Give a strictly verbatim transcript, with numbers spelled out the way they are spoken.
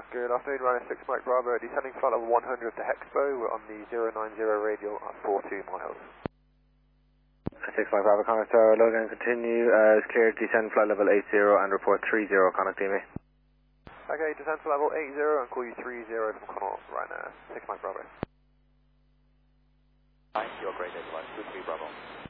Good afternoon, Ryanair six Mike Bravo, descending flight level one hundred to Hexpo, we're on the zero nine zero radial at forty-two miles. six Mike Bravo, contact Tower, Logan, continue, uh, it's clear to descend flight level eight zero and report three zero, contact me. Okay, descend to level eight zero and call you three zero from Connaught, Ryanair six Mike Bravo. Hi, you're great, eight one two three Bravo.